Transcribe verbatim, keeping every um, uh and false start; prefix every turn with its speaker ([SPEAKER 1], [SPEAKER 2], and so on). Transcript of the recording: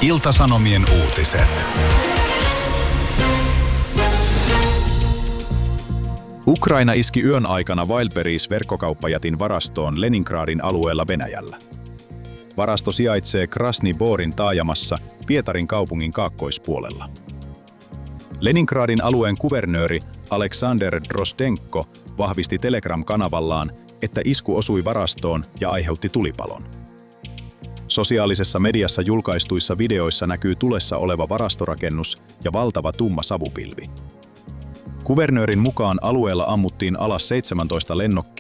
[SPEAKER 1] Ilta-Sanomien uutiset. Ukraina iski yön aikana Wildberries-verkkokauppajätin varastoon Leningradin alueella Venäjällä. Varasto sijaitsee Krasny Borin taajamassa Pietarin kaupungin kaakkoispuolella. Leningradin alueen kuvernööri Aleksander Drozdenko vahvisti Telegram-kanavallaan, että isku osui varastoon ja aiheutti tulipalon. Sosiaalisessa mediassa julkaistuissa videoissa näkyy tulessa oleva varastorakennus ja valtava tumma savupilvi. Kuvernöörin mukaan alueella ammuttiin alas seitsemäntoista lennokkia